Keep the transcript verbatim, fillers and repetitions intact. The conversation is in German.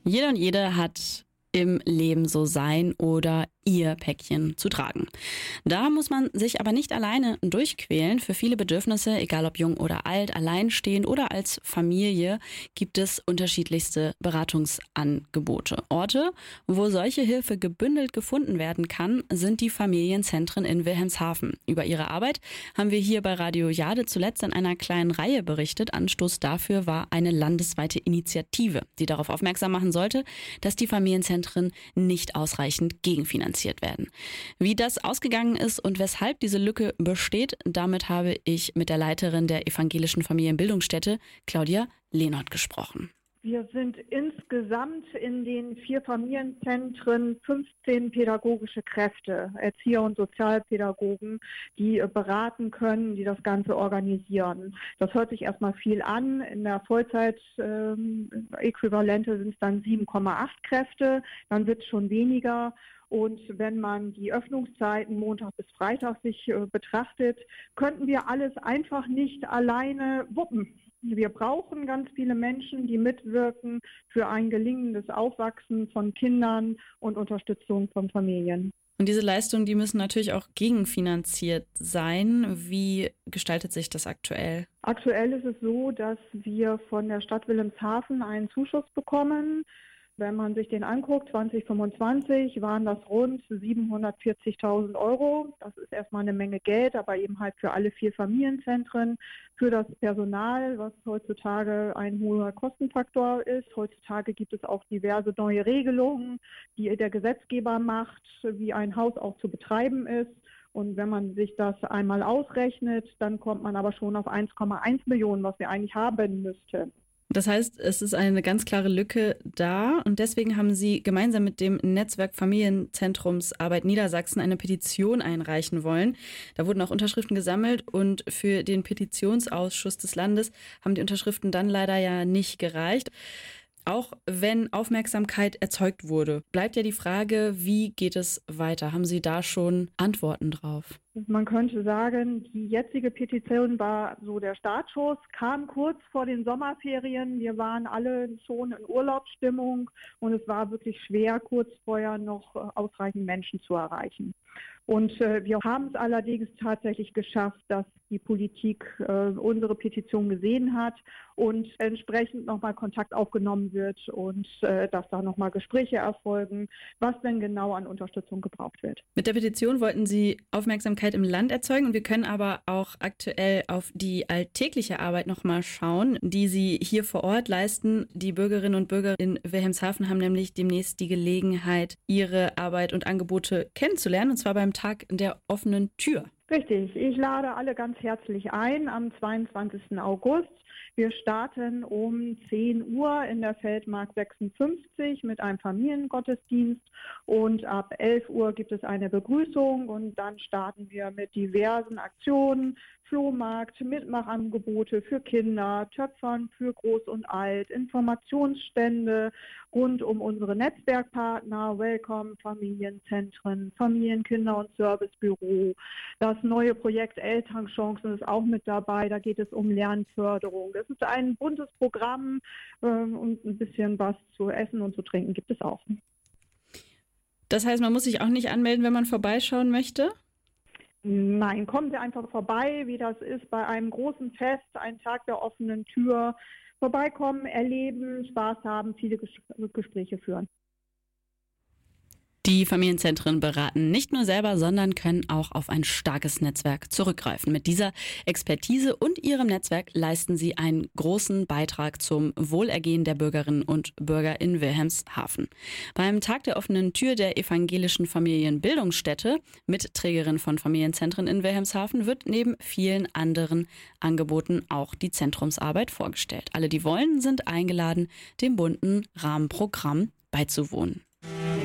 Jeder und jede hat im Leben so sein oder ihr Päckchen zu tragen. Da muss man sich aber nicht alleine durchquälen. Für viele Bedürfnisse, egal ob jung oder alt, alleinstehend oder als Familie, gibt es unterschiedlichste Beratungsangebote. Orte, wo solche Hilfe gebündelt gefunden werden kann, sind die Familienzentren in Wilhelmshaven. Über ihre Arbeit haben wir hier bei Radio Jade zuletzt in einer kleinen Reihe berichtet. Anstoß dafür war eine landesweite Initiative, die darauf aufmerksam machen sollte, dass die Familienzentren nicht ausreichend gegenfinanziert werden. Wie das ausgegangen ist und weshalb diese Lücke besteht, damit habe ich mit der Leiterin der evangelischen Familienbildungsstätte, Claudia Lehnert, gesprochen. Wir sind insgesamt in den vier Familienzentren fünfzehn pädagogische Kräfte, Erzieher und Sozialpädagogen, die beraten können, die das Ganze organisieren. Das hört sich erstmal viel an. In der Vollzeit-Äquivalente ähm, sind es dann sieben Komma acht Kräfte, dann wird es schon weniger. Und wenn man die Öffnungszeiten Montag bis Freitag sich äh, betrachtet, könnten wir alles einfach nicht alleine wuppen. Wir brauchen ganz viele Menschen, die mitwirken für ein gelingendes Aufwachsen von Kindern und Unterstützung von Familien. Und diese Leistungen, die müssen natürlich auch gegenfinanziert sein. Wie gestaltet sich das aktuell? Aktuell ist es so, dass wir von der Stadt Wilhelmshaven einen Zuschuss bekommen. Wenn man sich den anguckt, zwanzig fünfundzwanzig waren das rund siebenhundertvierzigtausend Euro. Das ist erstmal eine Menge Geld, aber eben halt für alle vier Familienzentren, für das Personal, was heutzutage ein hoher Kostenfaktor ist. Heutzutage gibt es auch diverse neue Regelungen, die der Gesetzgeber macht, wie ein Haus auch zu betreiben ist. Und wenn man sich das einmal ausrechnet, dann kommt man aber schon auf eins Komma eins Millionen, was wir eigentlich haben müssten. Das heißt, es ist eine ganz klare Lücke da und deswegen haben Sie gemeinsam mit dem Netzwerk Familienzentrumsarbeit Niedersachsen eine Petition einreichen wollen. Da wurden auch Unterschriften gesammelt und für den Petitionsausschuss des Landes haben die Unterschriften dann leider ja nicht gereicht. Auch wenn Aufmerksamkeit erzeugt wurde, bleibt ja die Frage, wie geht es weiter? Haben Sie da schon Antworten drauf? Man könnte sagen, die jetzige Petition war so der Startschuss, kam kurz vor den Sommerferien. Wir waren alle schon in Urlaubsstimmung und es war wirklich schwer, kurz vorher noch ausreichend Menschen zu erreichen. Und äh, wir haben es allerdings tatsächlich geschafft, dass die Politik äh, unsere Petition gesehen hat und entsprechend nochmal Kontakt aufgenommen wird und äh, dass da nochmal Gespräche erfolgen, was denn genau an Unterstützung gebraucht wird. Mit der Petition wollten Sie Aufmerksamkeit im Land erzeugen und wir können aber auch aktuell auf die alltägliche Arbeit nochmal schauen, die Sie hier vor Ort leisten. Die Bürgerinnen und Bürger in Wilhelmshaven haben nämlich demnächst die Gelegenheit, ihre Arbeit und Angebote kennenzulernen, und zwar beim Tag der offenen Tür. Richtig, ich lade alle ganz herzlich ein am zweiundzwanzigsten August. Wir starten um zehn Uhr in der Feldmark sechsundfünfzig mit einem Familiengottesdienst und ab elf Uhr gibt es eine Begrüßung und dann starten wir mit diversen Aktionen, Flohmarkt, Mitmachangebote für Kinder, Töpfern für Groß und Alt, Informationsstände rund um unsere Netzwerkpartner, Welcome, Familienzentren, Familienkinder- und Servicebüro. Das neue Projekt Elternchancen ist auch mit dabei, da geht es um Lernförderung. Es ist ein buntes Programm äh, und ein bisschen was zu essen und zu trinken gibt es auch. Das heißt, man muss sich auch nicht anmelden, wenn man vorbeischauen möchte? Nein, kommen Sie einfach vorbei, wie das ist bei einem großen Fest, ein Tag der offenen Tür. Vorbeikommen, erleben, Spaß haben, viele Ges- Gespräche führen. Die Familienzentren beraten nicht nur selber, sondern können auch auf ein starkes Netzwerk zurückgreifen. Mit dieser Expertise und ihrem Netzwerk leisten sie einen großen Beitrag zum Wohlergehen der Bürgerinnen und Bürger in Wilhelmshaven. Beim Tag der offenen Tür der evangelischen Familienbildungsstätte, Mitträgerin von Familienzentren in Wilhelmshaven, wird neben vielen anderen Angeboten auch die Zentrumsarbeit vorgestellt. Alle, die wollen, sind eingeladen, dem bunten Rahmenprogramm beizuwohnen.